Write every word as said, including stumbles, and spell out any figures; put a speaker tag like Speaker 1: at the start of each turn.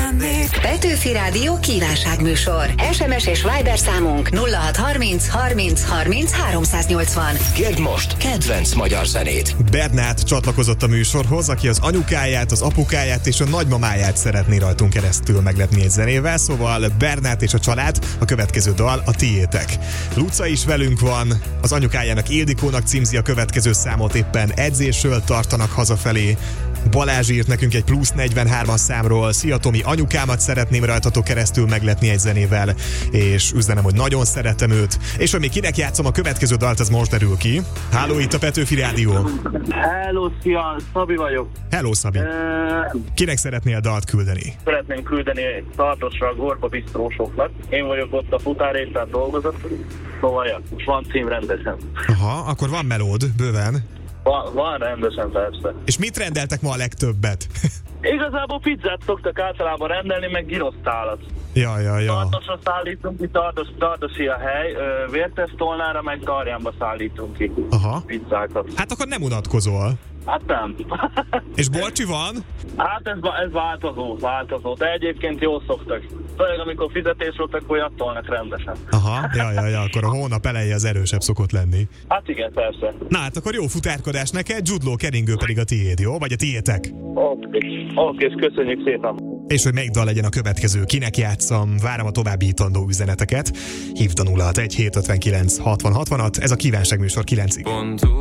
Speaker 1: lennék.
Speaker 2: Petőfi Rádió kívánságműsor. es em es és Viber számunk nulla hat harminc harminc harminc háromszáznyolcvan.
Speaker 3: Kérd most kedvenc magyar zenét.
Speaker 4: Bernát csatlakozott a műsorhoz, aki az anyukáját, az apukáját és a nagymamáját szeretné rajtunk keresztül meglepni egy zenével, szóval Bernát és a család, a következő dal a tiétek. Luca is velünk van, az anyukájának, Ildikónak címzi a következő számot, éppen edzésről tartanak hazafelé. Balázs írt nekünk egy plusz negyvenhármas számról: szia Tomi, anyukámat szeretném rajtatok keresztül meglepni egy zenével, és üzenem, hogy nagyon szeretem őt, és hogy még kinek játszom a következő dalt, az most derül ki. Háló, itt a Petőfi Rádió.
Speaker 5: Hello, szia, Szabi vagyok.
Speaker 4: Hello, Szabi.
Speaker 5: Uh,
Speaker 4: Kinek szeretnél dalt küldeni?
Speaker 5: Szeretném küldeni Tartosra a Gorba Bistrósoknak. Én vagyok ott a futárésben dolgozott, szóval ja, most van cím rendesen.
Speaker 4: Aha, akkor van melód, bőven.
Speaker 5: Van, van rendesen, persze.
Speaker 4: És mit rendeltek ma a legtöbbet?
Speaker 5: Igazából pizzát szoktak általában rendelni, meg girosztálat.
Speaker 4: Ja, ja, ja.
Speaker 5: Tartosra szállítunk ki, tartos, tartosi a hely, Vértesztolnára meg Darjánba szállítunk ki
Speaker 4: Aha.
Speaker 5: pizzákat.
Speaker 4: Hát akkor nem unatkozol.
Speaker 5: Hát nem.
Speaker 4: És bolcsi van?
Speaker 5: Hát ez, ez változó, változó, de egyébként jól szoktak. Főleg amikor fizetés volt, akkor jattolnak rendesen.
Speaker 4: Aha, ja, ja, ja, akkor a hónap eleje az erősebb szokott lenni.
Speaker 5: Hát igen, persze.
Speaker 4: Na hát akkor jó futárkodás neked, Jude Law keringő pedig a tiéd, jó? Vagy a tiétek?
Speaker 5: Oké, oké, és köszönjük szépen.
Speaker 4: És hogy melyik dal legyen a következő, kinek játszam, várom a továbbítandó üzeneteket. Hívd a nulla hat egy hét ötvenkilenc hatvan hatvanat, ez a kívánságműsor kilencig.